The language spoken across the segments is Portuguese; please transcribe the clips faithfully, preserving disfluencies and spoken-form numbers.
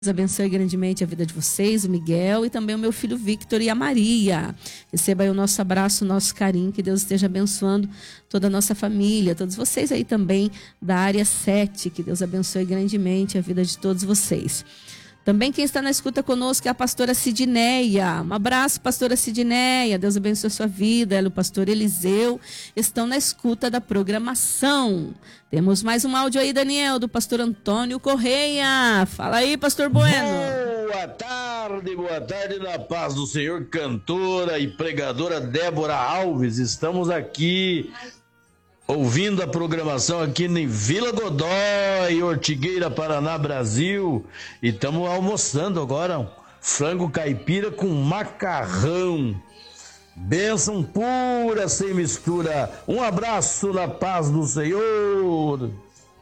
Deus abençoe grandemente a vida de vocês, o Miguel e também o meu filho Victor e a Maria. Receba aí o nosso abraço, o nosso carinho, que Deus esteja abençoando toda a nossa família, todos vocês aí também da área sete, que Deus abençoe grandemente a vida de todos vocês. Também quem está na escuta conosco é a pastora Sidneia. Um abraço, pastora Sidneia. Deus abençoe a sua vida. Ela e o pastor Eliseu estão na escuta da programação. Temos mais um áudio aí, Daniel, do pastor Antônio Correia. Fala aí, pastor Bueno. Boa tarde, boa tarde na paz do Senhor, cantora e pregadora Débora Alves. Estamos aqui ouvindo a programação aqui em Vila Godói, Ortigueira, Paraná, Brasil. E estamos almoçando agora um frango caipira com macarrão. Bênção pura, sem mistura. Um abraço na paz do Senhor.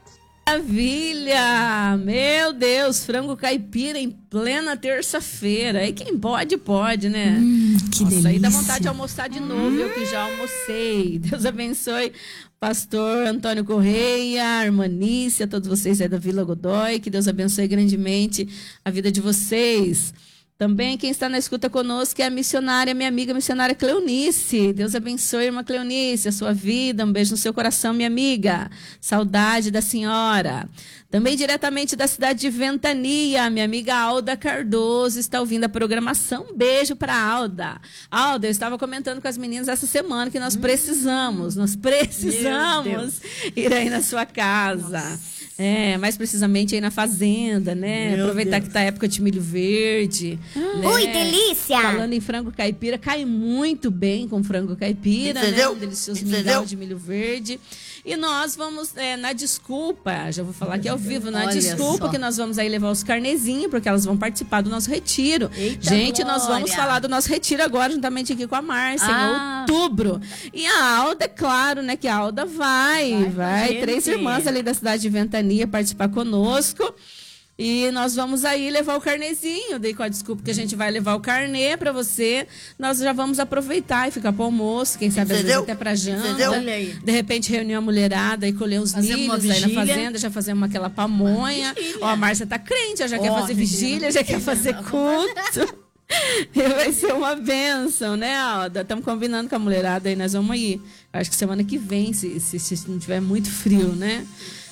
Maravilha! Meu Deus, frango caipira em plena terça-feira. E quem pode, pode, né? Hum, que Nossa, delícia. aí dá vontade de almoçar de novo, hum. eu que já almocei. Deus abençoe pastor Antônio Correia, irmã Nícia, todos vocês aí da Vila Godói. Que Deus abençoe grandemente a vida de vocês. Também quem está na escuta conosco é a missionária, minha amiga missionária Cleonice. Deus abençoe, irmã Cleonice, a sua vida. Um beijo no seu coração, minha amiga. Saudade da senhora. Também diretamente da cidade de Ventania, minha amiga Alda Cardoso está ouvindo a programação. Um beijo para Alda. Alda, eu estava comentando com as meninas essa semana que nós precisamos, nós precisamos ir aí na sua casa. Nossa. É, mais precisamente aí na fazenda, né? Meu Aproveitar Deus. Que tá a época de milho verde. Hum. Né? Ui, delícia! Falando em frango caipira, cai muito bem com frango caipira, Entendeu? né? Um delicioso Entendeu? mingau de milho verde. E nós vamos, é, na desculpa, já vou falar aqui ao vivo, na Olha desculpa só. que nós vamos aí levar os carnezinhos, porque elas vão participar do nosso retiro. Eita Gente, glória. nós vamos falar do nosso retiro agora, juntamente aqui com a Márcia, Ah. em outubro. E a Alda, é claro, né, que a Alda vai, vai, vai gente. três irmãs ali da cidade de Ventania participar conosco. E nós vamos aí levar o carnezinho, daí com a desculpa que a gente vai levar o carnê para você, nós já vamos aproveitar e ficar pro almoço, quem sabe às vezes até pra janta. Entendeu? Olha aí. De repente reunir a mulherada e colher os Fazer uma milhos aí na vigília. fazenda, já fazemos aquela pamonha. Ó, a Márcia tá crente, ela já quer Ó, fazer vigília, vigília, já quer fazer culto. E vai ser uma bênção, né, Alda? Estamos combinando com a mulherada aí, nós vamos ir. Acho que semana que vem, se, se, se não tiver muito frio, né?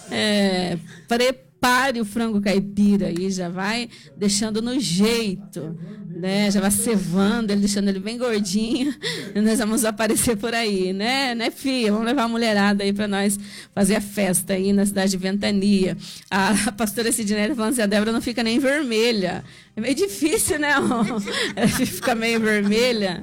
É, prepare o frango caipira aí, já vai deixando no jeito, né? Já vai cevando ele, deixando ele bem gordinho. E nós vamos aparecer por aí, né? Né, filha? Vamos levar a mulherada aí para nós fazer a festa aí na cidade de Ventania. A pastora Sidneia falando assim, a Débora não fica nem vermelha. É meio difícil, né? Ela fica meio vermelha.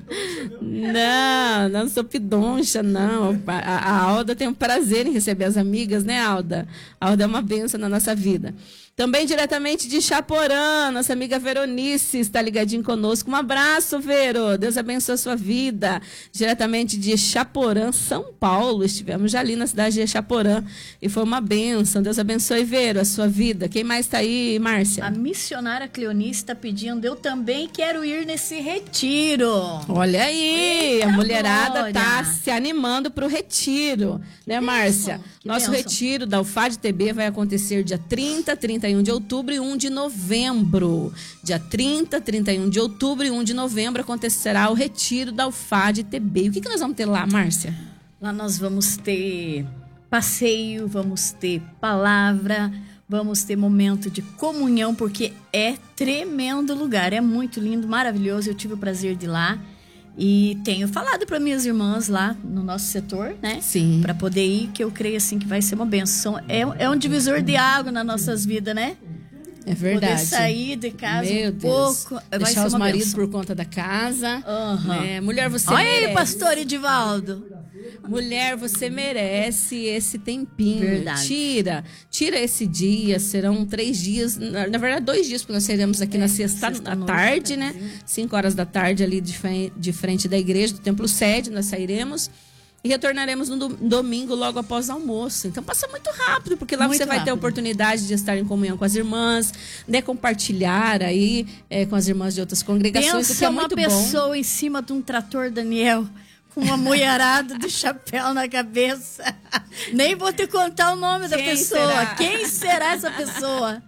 Não, não sou pidoncha, não. A, a Alda tem um prazer em receber as amigas, né, Alda? A Alda é uma bênção na nossa vida. Também diretamente de Chaporã, nossa amiga Veronice está ligadinho conosco. Um abraço, Vero. Deus abençoe a sua vida. Diretamente de Chaporã, São Paulo. Estivemos já ali na cidade de Chaporã e foi uma bênção. Deus abençoe, Vero, a sua vida. Quem mais está aí, Márcia? A missionária Cleonice está pedindo, eu também quero ir nesse retiro. Olha aí, Eita a mulherada glória. tá se animando para o retiro, né, Márcia? que Nosso bênção. retiro da U F A D T B vai acontecer dia trinta, trinta e um de outubro e um de novembro. Dia trinta, trinta e um de outubro e um de novembro acontecerá o retiro da U F A D T B. E o que, que nós vamos ter lá, Márcia? Lá nós vamos ter passeio, vamos ter palavra, vamos ter momento de comunhão, porque é tremendo lugar, é muito lindo, maravilhoso. Eu tive o prazer de ir lá e tenho falado para minhas irmãs lá no nosso setor, né? Sim. Para poder ir, que eu creio assim que vai ser uma benção. É, é um divisor de água nas nossas vidas, né? É verdade. Poder sair de casa Meu um Deus. pouco, vai Deixar ser os uma maridos benção. por conta da casa. Aham. Né? Mulher, você Olha merece. aí, pastor Edivaldo. Mulher, você merece esse tempinho. Verdade. Tira, tira esse dia. Serão três dias, na, na verdade, dois dias, porque nós seremos aqui É, na sexta à sexta-noite, tarde, né? tardezinha. Cinco horas da tarde, ali de frente, de frente da igreja, do Templo Sede, nós sairemos. E retornaremos no do- domingo, logo após o almoço. Então passa muito rápido, porque lá Muito você vai ter a rápido. oportunidade de estar em comunhão com as irmãs, né? Compartilhar aí é, com as irmãs de outras congregações, o que Pensa é uma muito bom. pessoa em cima de um trator, Daniel, com uma mulherada de chapéu na cabeça. Nem vou te contar o nome da Quem pessoa. será? Quem será essa pessoa?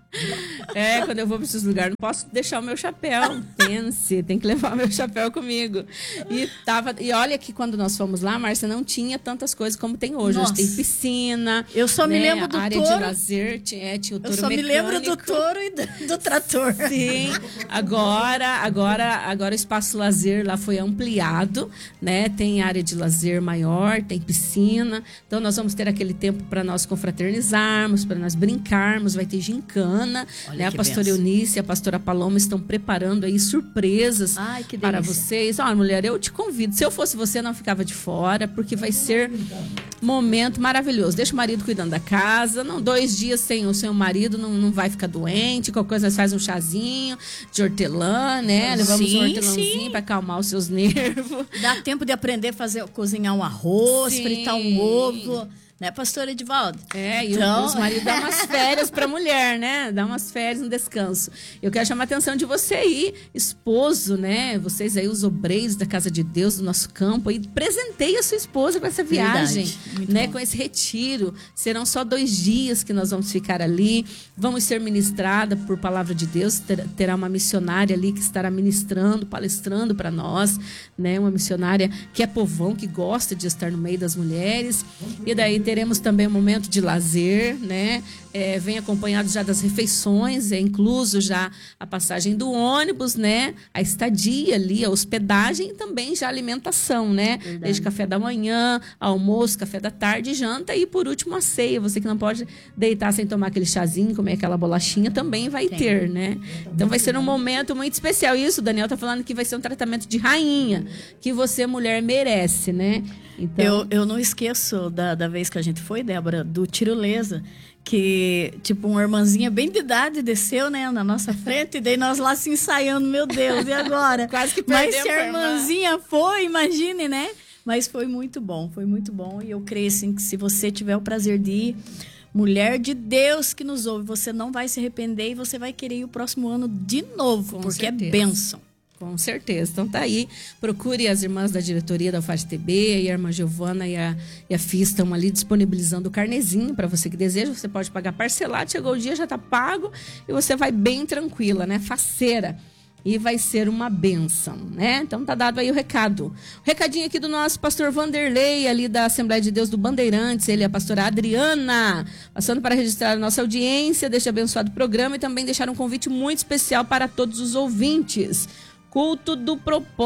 É, quando eu vou para esses lugares, não posso deixar o meu chapéu. Pense, tem que levar o meu chapéu comigo. E, tava, e olha que quando nós fomos lá, Márcia, não tinha tantas coisas como tem hoje. Nossa. Hoje tem piscina. Eu só né, me lembro do área touro. de lazer, tinha, é, tinha o touro Eu só mecânico. me lembro do touro e do, do trator. Sim, agora, agora, agora o espaço lazer lá foi ampliado, né? Tem área de lazer maior, tem piscina. Então nós vamos ter aquele tempo para nós confraternizarmos, para nós brincarmos, vai ter gincana, Olha né? A que pastora benção. Eunice e a pastora Paloma estão preparando aí surpresas Ai, que para delícia. vocês. Olha, mulher, eu te convido. Se eu fosse você, não ficava de fora, porque vai ser momento maravilhoso. Deixa o marido cuidando da casa. Não, dois dias sem o seu marido não, não vai ficar doente. Qualquer coisa, nós faz um chazinho de hortelã, né? Levamos Sim, um hortelãozinho para acalmar os seus nervos. Dá tempo de aprender a fazer, cozinhar um arroz, Sim. fritar um ovo. Né, pastor Edivaldo? É, e Então- os maridos dão umas férias pra mulher, né? Dá umas férias, um descanso. Eu quero chamar a atenção de você aí, esposo, né? Vocês aí, os obreiros da casa de Deus, do nosso campo, aí, presenteie a sua esposa com essa viagem, Verdade, muito né? bom. Com esse retiro. Serão só dois dias que nós vamos ficar ali. Vamos ser ministrada por palavra de Deus. Ter- Terá uma missionária ali que estará ministrando, palestrando para nós, né? Uma missionária que é povão, que gosta de estar no meio das mulheres. E daí teremos também um momento de lazer, né? É, vem acompanhado já das refeições, é incluso já a passagem do ônibus, né? A estadia ali, a hospedagem e também já a alimentação, né? Verdade. Desde café da manhã, almoço, café da tarde, janta e por último a ceia. Você que não pode deitar sem tomar aquele chazinho, comer aquela bolachinha, também vai Tem. ter, né? Então vai ser um momento muito especial. Isso, o Daniel tá falando que vai ser um tratamento de rainha, que você, mulher, merece, né? Então, Eu, eu não esqueço da, da vez que a gente foi, Débora, do tirolesa, que, tipo, uma irmãzinha bem de idade desceu, né, na nossa frente, e daí nós lá se ensaiando, meu Deus, e agora? Quase que Mas perdemos se a a irmã. irmãzinha foi, imagine, né? Mas foi muito bom, foi muito bom, e eu creio, assim, que se você tiver o prazer de ir, mulher de Deus que nos ouve, você não vai se arrepender e você vai querer ir o próximo ano de novo, Com porque certeza. é bênção. Com certeza. Então tá aí. Procure as irmãs da diretoria da U F A S T B, e a irmã Giovana e a, e a Fia estão ali disponibilizando o carnezinho para você que deseja. Você pode pagar parcelado, chegou o dia, já tá pago e você vai bem tranquila, né? Faceira. E vai ser uma bênção, né? Então tá dado aí o recado. O recadinho aqui do nosso pastor Vanderlei, ali da Assembleia de Deus do Bandeirantes, ele e a pastora Adriana, passando para registrar a nossa audiência, deixa abençoado o programa e também deixar um convite muito especial para todos os ouvintes. Culto do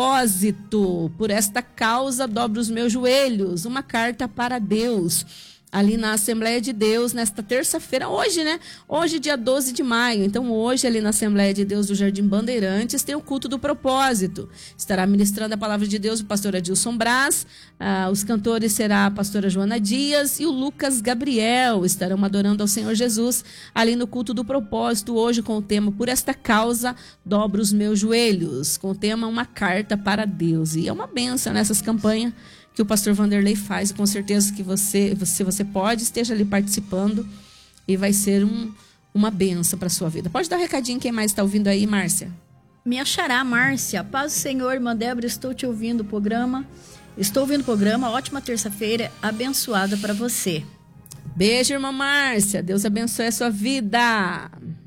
propósito. Por esta causa dobro os meus joelhos. Uma carta para Deus. Ali na Assembleia de Deus, nesta terça-feira, hoje, né? Hoje, dia doze de maio. Então, hoje, ali na Assembleia de Deus do Jardim Bandeirantes, tem o culto do propósito. Estará ministrando a palavra de Deus o pastor Adilson Braz. Ah, os cantores será a pastora Joana Dias e o Lucas Gabriel. Estarão adorando ao Senhor Jesus ali no culto do propósito, hoje com o tema Por esta causa, dobro os meus joelhos. Com o tema Uma carta para Deus. E é uma bênção nessas campanhas que o pastor Vanderlei faz, e com certeza que você, se você pode, esteja ali participando e vai ser um, uma benção para a sua vida. Pode dar um recadinho, quem mais está ouvindo aí, Márcia? Me achará, Márcia. Paz do Senhor, irmã Débora, estou te ouvindo o programa. Estou ouvindo o programa, ótima terça-feira, abençoada para você. Beijo, irmã Márcia. Deus abençoe a sua vida.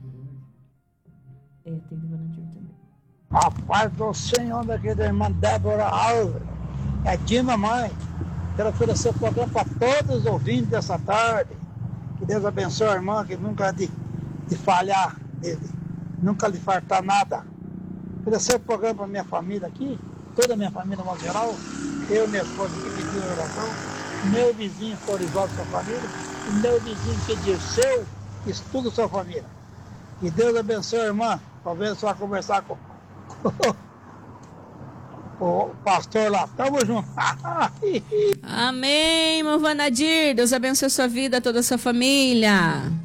É, tem que também. A paz do Senhor daqui da irmã Débora Alves. É aqui, mamãe. Quero oferecer o programa para todos os ouvintes dessa tarde. Que Deus abençoe a irmã, que nunca de, de falhar nele, nunca lhe faltar nada. Oferecer o programa para minha família aqui, toda a minha família, no geral. Eu e minha esposa que pediu oração. Meu vizinho Florivaldo, sua família. E meu vizinho que Dirceu, estuda sua família. Que Deus abençoe a irmã. Talvez você vá conversar com o pastor lá. Tamo junto. Amém, irmã Vanadir. Deus abençoe a sua vida, toda a sua família.